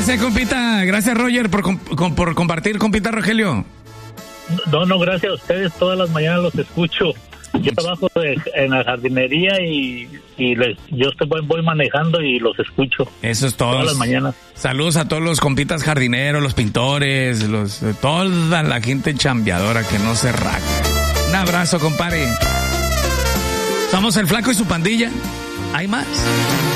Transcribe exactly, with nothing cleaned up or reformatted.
Gracias, compita. Gracias, Roger, por, com- por compartir, compita Rogelio. No, no, gracias a ustedes. Todas las mañanas los escucho. Yo trabajo de, en la jardinería y, y les, yo estoy, voy manejando y los escucho. Eso es todo. Todas las mañanas. Saludos a todos los compitas jardineros, los pintores, los, toda la gente chambeadora que no se raja. Un abrazo, compadre. Somos el Flaco y su pandilla. ¿Hay más?